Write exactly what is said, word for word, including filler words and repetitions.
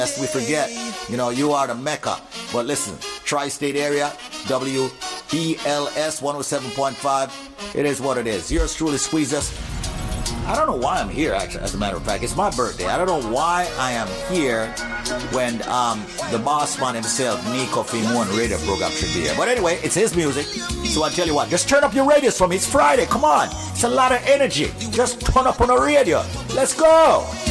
lest we forget, you know, you are the Mecca. But listen, tri-state area, W B L S one oh seven point five. It is what it is. Yours truly, Squeezes. I don't know why I'm here, actually, as a matter of fact. It's my birthday. I don't know why I am here when um, the boss man himself, Nico Fimon radio program should be here. But anyway, it's his music. So I tell you what, just turn up your radios for me. It's Friday. Come on. It's a lot of energy. Just turn up on the radio. Let's go.